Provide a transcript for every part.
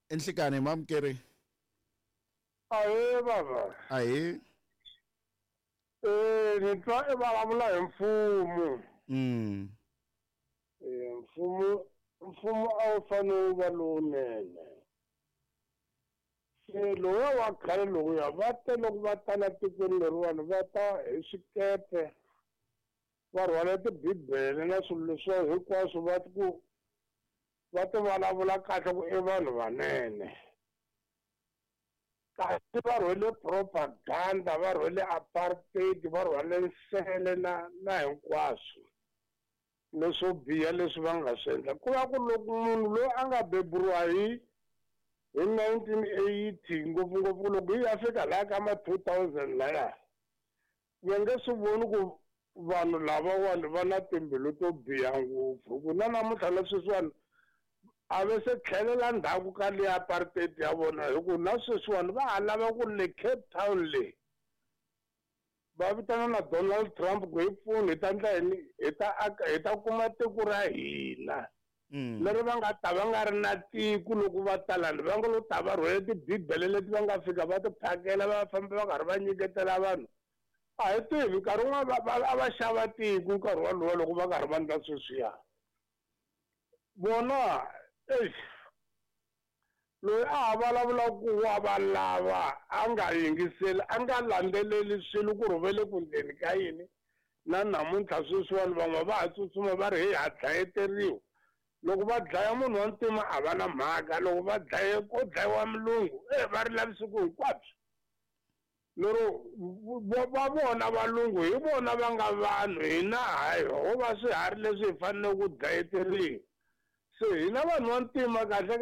Enhlikani mamkeri. Ahee baba. Ahee. Ni twa i vulavula hi mfumo. Mfumo a wu fanele wu va lowunene. Se lowa wa khale lowuya va te loko va ta la tikweni leriwani va ta hi swikepe va rhwala tibibele na swilo leswiya hinkwaswo va ti vulavula kahle ku i vanhu vanene. Kasi va rhwele propaganda, va rhwele apartheid, va rhwale nsele na hinkwaswo leswo biha leswi va nga swi endla. Ku va ku loko munhu loyi a nga beburiwa hi 1980 ngopfungopfu loko hi ya fika laha ka ma 2000 laya va nge swi voni ku vanhu lavawani va na timbilu to biha ngopfu. Ku na namuntlha leswiwani a ve se tlhelela ndzhaku ka le apartheid ya vona hi ku na sweswiwani va ha lava ku le Cape Town le va vitana na Donald Trump ku hi pfuni hi ta ndla yini hi ta kuma tiko ra hina leri va nga ri na tiko loko va talani va ngo lo ta va rhwele tibibele leti va nga fika va ti phakela va famba va karhi va nyiketela vanhu. A hi tivi nkarhi wun'wana a va xava tiko nkarhi walowo loko va karhi va ndla sweswiya vona loyi a vulavula ku wa va lava a nga yingiseli a nga landzeleli swilo ku rhuvele ku ndzeni ka yini na namuntlha sweswiwani van'we va ha tsutsuma va ri ha dlayeteriwa. Loko va dlaya munhu wa ntima a va na mhaka, loko va dlaye ko dlayiwa milungu va ri lavisiku hinkwabyo. Lero va vona valungu hi vona va nga vanhu hina hayi ho va swiharhi leswi hi fanele ku dlayeteriwa. Se hina vanhu va ntima kahle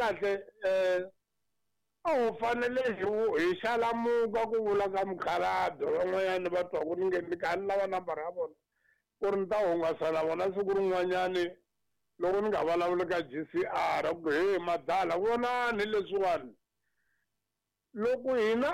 a ho fanele hi xalamuka ku vula ka mukhalabye van'wanyani va twa ku ringeni ka ni lava nambara ya vona ku ri ni ta hungasa na vona siku rin'wanyani loko ni nga vulavuli ka GCR ku he madala vonani leswiwani loko hina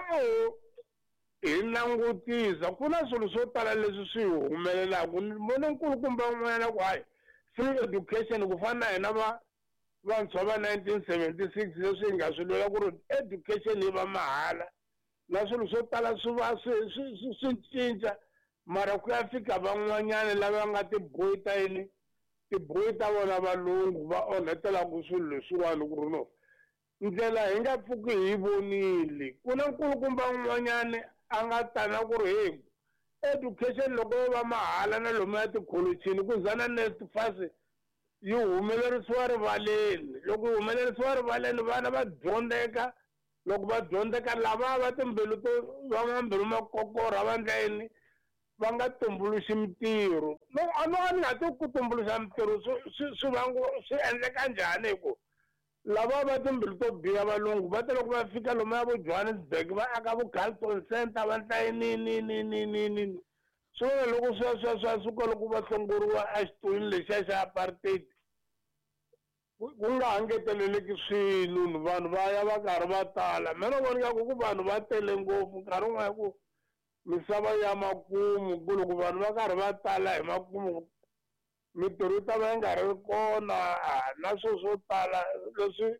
hi langutisa ku na swilo swo tala leswi swi humelelaka mune nkulukumba un'wanyana ku hayi free education ku fana na hina vantshwa va 1976 leswi hi nga swi lwela ku ri education yi va mahala na swilo swo tala swi va swi cinca mara ku ya fika van'wanyana lava nga tiboyi ta yini tiboyi ta vona valungu va onhetela ku swilo leswiwani ku ri no ndlela hi nga pfuki hi vonile. Ku na nkulukumba un'wanyani a nga tana ku ri hey education loko yo va mahala na lomu ya tikholechini ku zana NSFAS yi humelerisiwa rivaleni. Loko yi humelerisiwa rivaleni vana va dyondzeka loko va dyondzeka lava va timbilu to van'wambilu makokora va ndla yini va nga tumbuluxi mintirho. No a ni nga ti ku tumbuluxa mintirho swi endleka njhani hi ku lava va timbilu to biha valungu va te loko va fika lomu ya vo Johannesburg va aka vo Carlton Center va ndla yini swona loko swa suka loko va hlongoriwa a xitulwini lexiya xa apartheid ku nga ha ngeteleleki swilo vanhu va ya va karhi va tala mina vonika ku vanhu va tele ngopfu nkarhi wun'wana ku misava ya makumu ku loko vanhu va karhi va tala hi makumu mintirho yi ta va yi nga ri kona na swilo swo tala leswi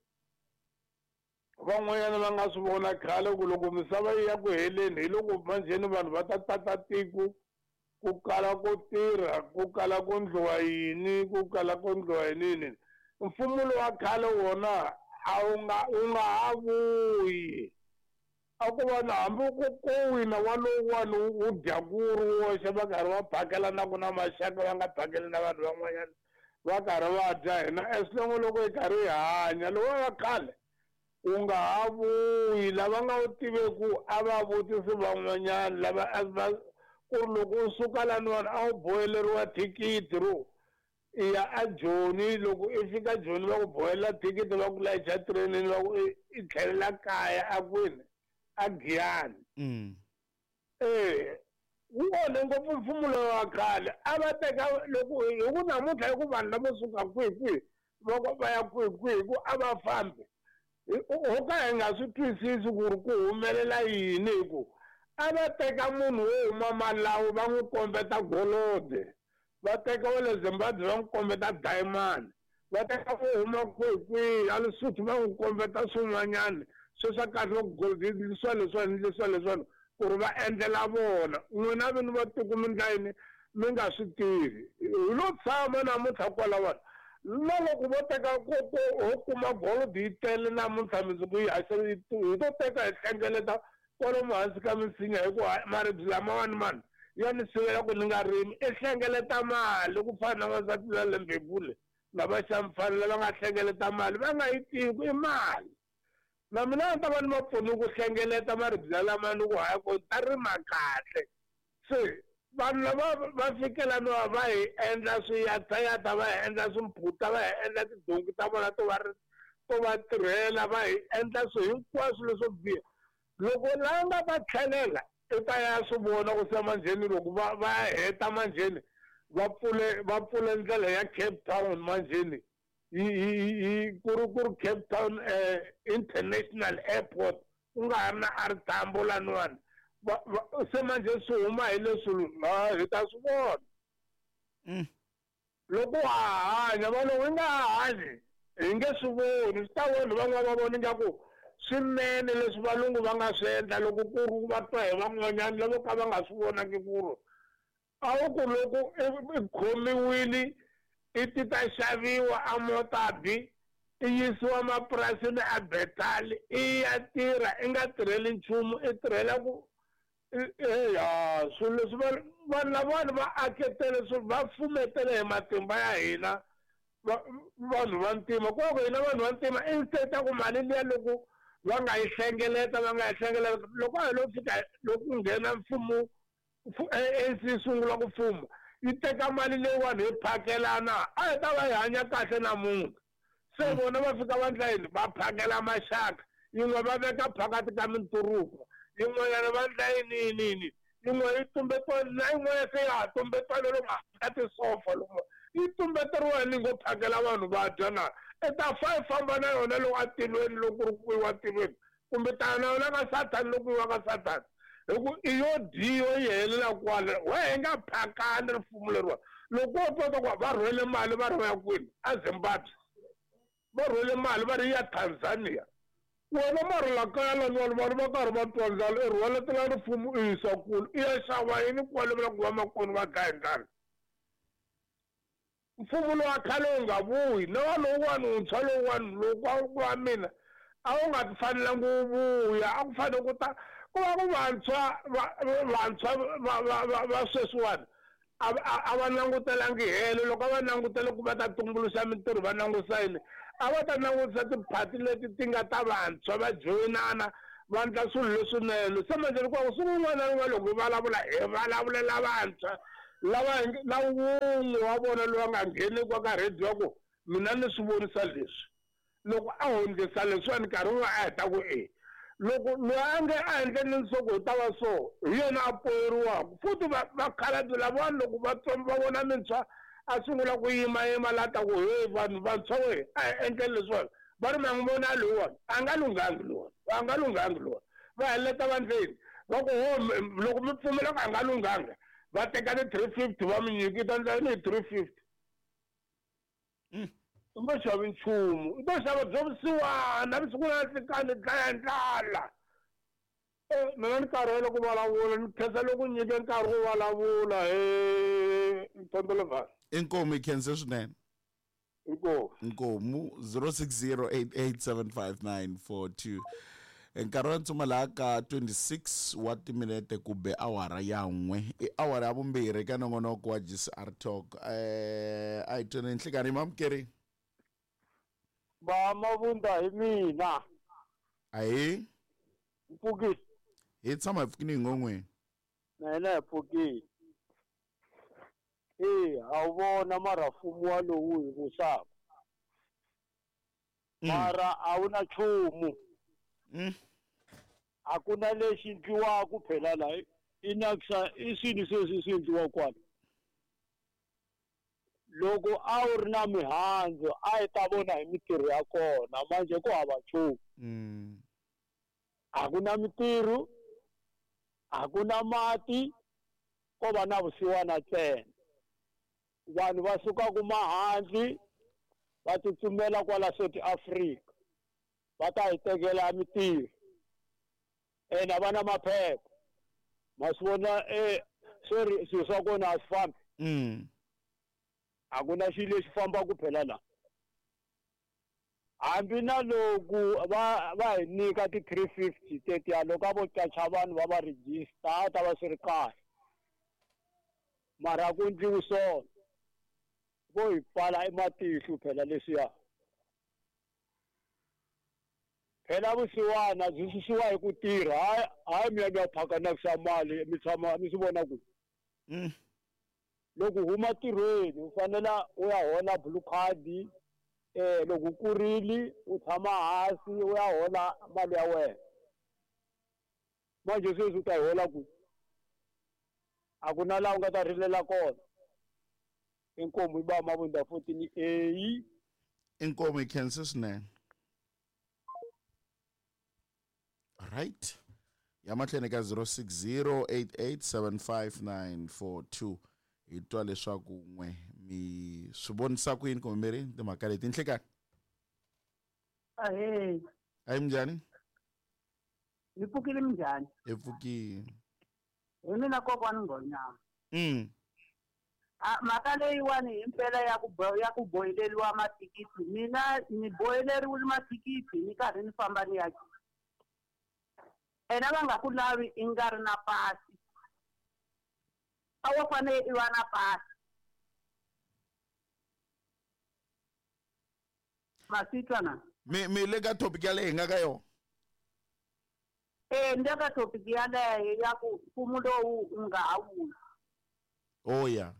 van'wanyana va nga swi vona khale ku loko misava yi ya ku heleni hi loko manjheni vanhu va ta tata tiko ku kala ku tirha ku kala ku ndliwa yini ku kala ku ndliwa yini. Mfumo lowa khale wona wu nga ha vuyi a ku va na hambi ku wina walowani wu dya ku ri woxe va karhi va phakela ku na maxaka va nga phakeli na vanhu van'wanyana va karhi va dya hina esilongo loko hi karhi hi hanya lowa wa khale wu nga ha vuyi lava nga wu tiveku a va vutisi van'wanyana lava ku ri loko u suka laniwani a wu boheleriwa thikithi ro i ya a Joni loko i fika Joni va ku bohelela thikithi va ku layicha trenini va ku i tlhelela kaya a kwini a Giyani wu onhe ngopfu mfumo lowu wa khale a va teka loko hi ku namuntlha hi ku vanhu lavo suka kwihi va ya kwihi ku a va fambi ho ka hi nga swi twisisi ku ri ku humelela yini hi ku a va teka munhu wo huma Malawi va n'wi kombeta golode va teka wa le Zimbabwe va n'wi kombeta diamond va teka ku huma kwihi a Lesotho va n'wi kombeta swin'wanyana swo swa kahle leswiwani ku ri va endlela vona n'wina vini va tiko mi ndlayini mi nga swi tivi hi lo tshama namuntlha kwalawani na loko vo teka ho kuma gold yi tele namuntlha mindzuku yi haxa hi to teka hi hlengeleta kwalomu hansi ka misinya hi ku maribye lamawani mani ya ni sivela ku ni nga rimi i hlengeleta mali ku fana na vasati va le mbebule na vaxamfani lava nga hlengeleta mali va nga yi tivi i mali na mina ni ta va ni va pfuni ku hlengeleta maribye lamani ku haya ku ta rima kahle se vanhu lava va fikela no va hi endla swiyatayata va hi endla swimphuta va hi endla tidonki ta vona to va tirhela va hi endla swi hinkwaswo leswo biha loko lava nga va tlhelela i ta ya swi vona ku se manjheni loko va heta manjheni va pfule ndlela ya Cape Town manjheni ku ri Cape Town International Airport ku nga ha ri na R Tambo laniwani se manje swi huma hi leswi hi ta swi vona loko ha hanya va loko hi nga hanyi hi nge swi voni swi ta vona van'wana va vona ingaku swinene leswi valungu va nga swi endla loko ku ri va twa hi van'wanyana lavo ka va nga swi vonangi ku ri a wu ku loko i khomiwile i ti ta xaviwa a Motabi i yisiwa mapurasini a Bethal i ya tirha i nga tirheli nchumu i tirhela ku swilo leswi vanhu lavawani va aketele va fumetele hi matimba ya hina vanhu vantima ku va ku hina vanhu vantima instead ya ku mali liya loko va nga yi hlengeleta loko a hi lo fika loko nghena mfumo ANC sungula ku fuma yi teka mali leyiwani hi phakelana a hi ta va hi hanya kahle namuntlha se vona va fika va ndla yini va phakela maxaka yin'we va veka phakati ka minturuko yin'wanyana va ndla yini yin'we yi tumbetwani na yin'wana se ya ha tumbetwani lo nga ka tisofa lomu yi tumbeteriwa ni ngo phakela vanhu va dya na i ta famba na yona loko a tilweni loko ri ku yiwa tilweni kumbe ta na yona ka Sathani loko yiwa ka Sathani hi ku i yo dyiyo yi helela kwale we hi nga phakani rifumo leriwani loko wo tota ku va rhwele mali va ri va ya kwini a Zimbabwe va rhwele mali va ri ya Tanzania wena marila kaya laniwani vanhu va karhi va twa ndlala i rhwaletela rifumo i yisa kule i ya xava yini kwale vula ku va makwenu va dlaya ndlala mfumo lowa khale wu nga vuyi na wa lowuwani wuntshwa lowuwani loko wa mina a wu nga fanelangi wu vuya a ku fanele ku va ku vantshwa va sweswiwani a va langutelangi helo loko a va langutele ku va ta tumbuluxa mintirho va langutisa yini a va ta langutisa tiphati leti ti nga ta vantshwa va joyinana va endla swilo leswinene se manjeni kwaku swin'wana loko hi vulavulela vantshwa na wun'we wa vona loyi a nga ngheni ka radio ya ku mina ni swi vonisa leswi loko a hundzisa leswiwani nkarhi wun'we a heta ku loko loyi a nge a endleni nsoko hi ta va so hi yena a poyeriwaka futhi vakhalabyi lavawani loko va vona mintshwa a sungula ku yimayima laha ta ku he vanhu vantshwa we a hi endleni leswiwani va ri ma n'wi vona loyiwani a nga lunghangi loyiwani va heleta vandleni va ku loko mi pfumela ku a nga lunghanga va teka ti-350 va mi nyikita ndleni hi 350 u nga xavi nchumu u to xava byo vusiwana vusiku na nhlikani dlaya ndlala mina ni karhele ku vulavula ni khensa loko nyike nkarhi wo vulavula Ntombelevani inkomu i khense swinene inkomu 0608875942 nkarhi wa ntsuma laha ka 26 wa timinete kumbe awara ya n'we i awara ya vumbirhi ka nongonoko wa GCR Talk a hi tweni nhlikani mamukeri ba mavunda hi mina ahi Mpfukile hi tshama hi pfukini hi ngongweni na hina hi pfukile a wu vona marafumo wa lowu hi vusaka mara a wu na nchumu a ku na lexi ndliwaka phela laha inakisa i swilo sweswi swi endliwa kwala loko a wu ri na mihandzu a hi ta vona hi mitirho ya kona manje ku hava nchumu a ku na mitirho a ku na mati ko va na vusiwana ntsena vanhu va suka ku mahandli va tsutsumela kwala South Africa va ta hi tekela mitirho ene a va na maphepha ma swi vona sorry swilo swa kona a swi fambi a ku na xilo lexi fambaka phela la hambi na loko va hi nyika ti-350 tetiya loko a vo cacha vanhu va va register a ta va swi ri kahle mara a ku endliwi swona vo hi pfala ematihlo phela leswiya phela vusiwana byi susiwa hi ku tirha hayi mi ya phakanakisa mali mi tshama mi swi vona ku loko huma tirhweni u fanele u ya hola blue card loko u kurile u tshama hansi u ya hola mali ya wena manje sweswi u ta yi hola ku a ku na laha u nga ta rilela kona inkomo yi ba mavundza futhi ni eyi inkomo ikhense swinene right ya mahlweni ka 0608875942 hi twa leswaku n'we mi swi vonisa ku yini kumbe mi ri timhaka leti nhlekani Ahee, ayi minjhani mi pfukile minjhani? hi pfukile Hi mina kokwani Nghonyama. Mhaka leyiwani hi mpela ya ku boheleriwa mathikithi. Mina ni boheleriwile mathikithi ni karhi ni famba ni ya. Ena va nga ku lavi i nga ri na pasi. A wo fanele i va na pasi. Masitwa na. mi le ka topic ya leyi hi nga ka yona Ndi ka topic yaleyo ya ku mfumo lowu u nga ha wula. oh ya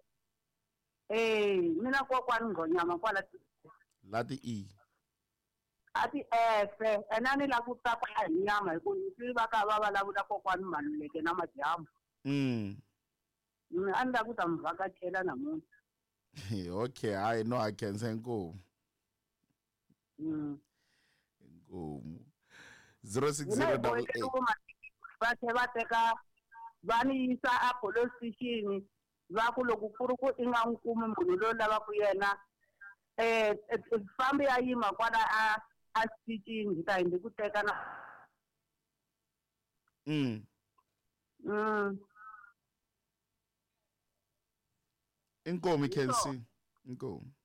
Mina kokwani Nghonyama kwala lati e ati efe ena ni la ku ta kwa hi nyama hi ku ni va ka va vulavula kokwani Maluleke na Madyambu. A ni la ku ta mi vhakachela namuntlha. okay hayi no ha khensa inkomo inkomo 060 va tlhe va teka va ni yisa a police station va ku loko ku ri ku i nga n'wi kumi munhu loyi lavaku yena fambi ya yima kwala a xitichini hi ta hindi ku teka na inkomo ikhensi inkomo